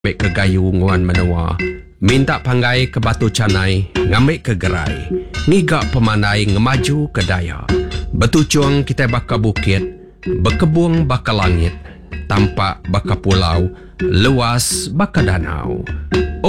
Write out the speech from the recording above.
ngambil ke gayu nguan menua, minta panggai ke batu canai, ngambil ke gerai, ngigak pemanai ngemaju ke daya. Betucuang kita baka bukit, berkebung baka langit, tampak baka pulau, luas baka danau.